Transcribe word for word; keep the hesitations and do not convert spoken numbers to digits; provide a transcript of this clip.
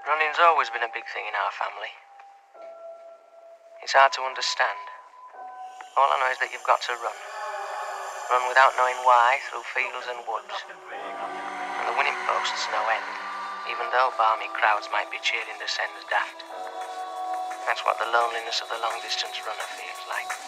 Running's always been a big thing in our family. It's hard to understand. All I know is that you've got to run. Run without knowing why, through fields and woods. And the winning post's no end, even though balmy crowds might be cheering descends daft. That's what the loneliness of the long-distance runner feels like.